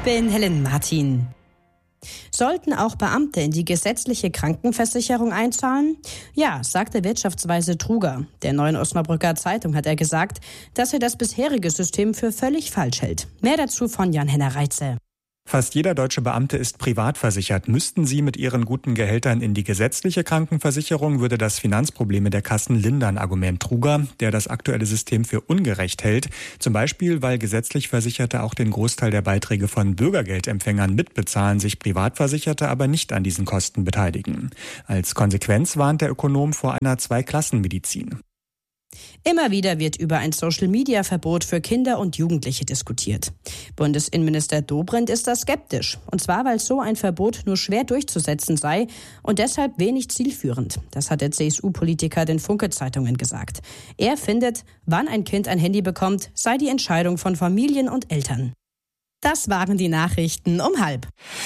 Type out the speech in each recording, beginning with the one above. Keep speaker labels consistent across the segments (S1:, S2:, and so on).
S1: bin Helen Martin. Sollten auch Beamte in die gesetzliche Krankenversicherung einzahlen? Ja, sagte Wirtschaftsweise Truger. Der Neuen Osnabrücker Zeitung hat er gesagt, dass er das bisherige System für völlig falsch hält. Mehr dazu von Jan-Henner Reitze.
S2: Fast jeder deutsche Beamte ist privat versichert. Müssten sie mit ihren guten Gehältern in die gesetzliche Krankenversicherung, würde das Finanzprobleme der Kassen lindern, Argument Truger, der das aktuelle System für ungerecht hält. Zum Beispiel, weil gesetzlich Versicherte auch den Großteil der Beiträge von Bürgergeldempfängern mitbezahlen, sich Privatversicherte aber nicht an diesen Kosten beteiligen. Als Konsequenz warnt der Ökonom vor einer Zweiklassenmedizin.
S1: Immer wieder wird über ein Social-Media-Verbot für Kinder und Jugendliche diskutiert. Bundesinnenminister Dobrindt ist da skeptisch. Und zwar, weil so ein Verbot nur schwer durchzusetzen sei und deshalb wenig zielführend. Das hat der CSU-Politiker den Funke-Zeitungen gesagt. Er findet, wann ein Kind ein Handy bekommt, sei die Entscheidung von Familien und Eltern. Das waren die Nachrichten um 12:30.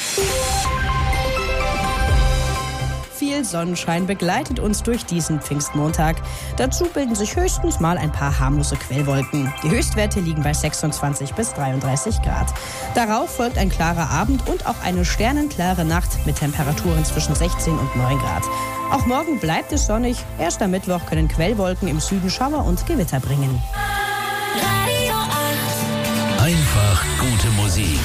S1: Viel Sonnenschein begleitet uns durch diesen Pfingstmontag. Dazu bilden sich höchstens mal ein paar harmlose Quellwolken. Die Höchstwerte liegen bei 26 bis 33 Grad. Darauf folgt ein klarer Abend und auch eine sternenklare Nacht mit Temperaturen zwischen 16 und 9 Grad. Auch morgen bleibt es sonnig. Erst am Mittwoch können Quellwolken im Süden Schauer und Gewitter bringen.
S3: Radio 8. Einfach gute Musik.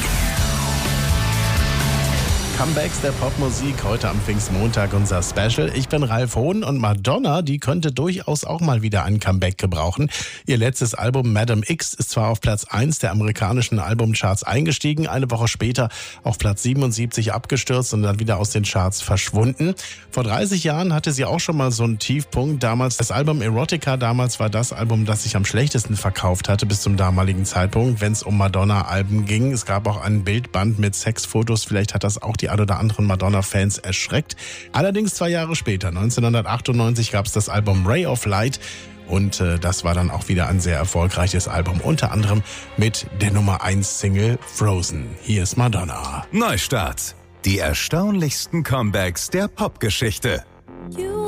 S4: Comebacks der Popmusik, heute am Pfingstmontag unser Special. Ich bin Ralf Hohn und Madonna, die könnte durchaus auch mal wieder ein Comeback gebrauchen. Ihr letztes Album Madam X ist zwar auf Platz 1 der amerikanischen Albumcharts eingestiegen, eine Woche später auf Platz 77 abgestürzt und dann wieder aus den Charts verschwunden. Vor 30 Jahren hatte sie auch schon mal so einen Tiefpunkt. Damals das Album Erotica, damals war das Album, das sich am schlechtesten verkauft hatte bis zum damaligen Zeitpunkt, wenn es um Madonna-Alben ging. Es gab auch einen Bildband mit Sexfotos, vielleicht hat das auch die ein oder anderen Madonna-Fans erschreckt. Allerdings 2 Jahre später, 1998, gab es das Album Ray of Light und das war dann auch wieder ein sehr erfolgreiches Album, unter anderem mit der Nummer 1 Single Frozen. Hier ist Madonna.
S3: Neustart. Die erstaunlichsten Comebacks der Popgeschichte.